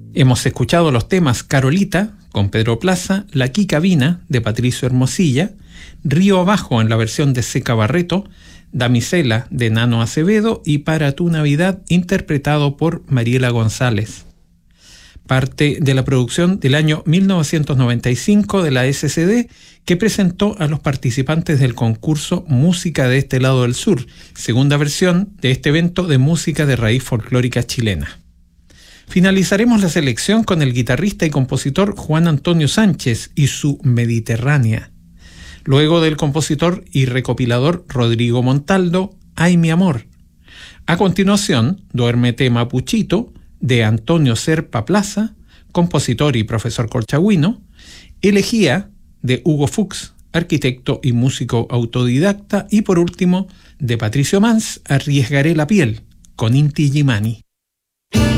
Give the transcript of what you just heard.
Hemos escuchado los temas Carolita, con Pedro Plaza, La Quicabina, de Patricio Hermosilla, Río Abajo, en la versión de Seca Barreto, Damisela, de Nano Acevedo, y Para tu Navidad, interpretado por Mariela González. Parte de la producción del año 1995 de la SCD, que presentó a los participantes del concurso Música de este lado del sur, segunda versión de este evento de música de raíz folclórica chilena. Finalizaremos la selección con el guitarrista y compositor Juan Antonio Sánchez y su Mediterránea. Luego del compositor y recopilador Rodrigo Montaldo, Ay mi amor. A continuación, Duérmete Mapuchito, de Antonio Serpa Plaza, compositor y profesor colchagüino, Elegía, de Hugo Fuchs, arquitecto y músico autodidacta, y por último, de Patricio Mans, Arriesgaré la piel, con Inti Illimani.